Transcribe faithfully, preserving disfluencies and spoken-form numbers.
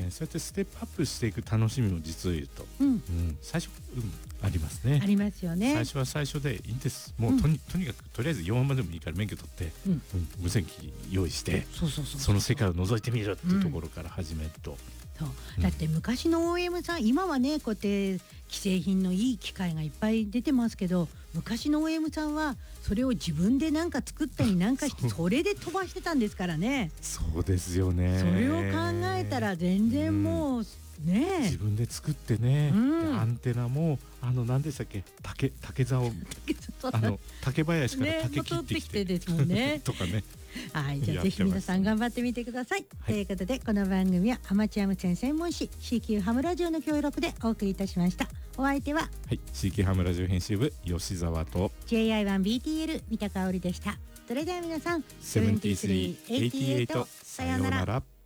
ね、そうやってステップアップしていく楽しみも実を言うと、 うんうん、最初、うん、ありますね。 ありますよね。 最初は最初でいいんです。もうとに、うん、とにかくとりあえずよんばんでもいいから免許取って、うんうん、無線機用意して、 そうそうそうそう、 その世界を覗いてみるっていうところから始めると、うん、 そうだって昔の オーエム さん、今はねこうやって既製品のいい機械がいっぱい出てますけど、昔の オーエム さんはそれを自分で何か作ったりなんかしてそれで飛ばしてたんですからね。 そうですよね。 それを考えたら全然もう、うんね、 自分で作ってね、うん、アンテナもあの何でしたっけ、竹竹竿あの竹林から竹切ってきて、ね、 ですもんねとかね。 はい、じゃあぜひ皆さん頑張ってみてください、はい、ということでこの番組はアマチュア無線専門誌 シーキュー ハムラジオの協力でお送りいたしました。お相手は、はい、 シーキュー ハムラジオ編集部吉澤とジェイアイワンビーティーエル 三田香織でした。それでは皆さんセブンティースリーエイティエイトさようなら。